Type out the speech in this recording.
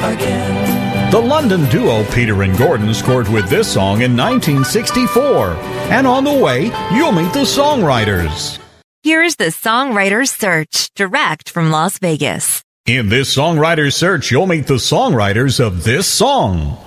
again. The London duo Peter and Gordon scored with this song in 1964. And on the way, you'll meet the songwriters. Here's the Songwriter's Search, direct from Las Vegas. In this Songwriter's Search, you'll meet the songwriters of this song.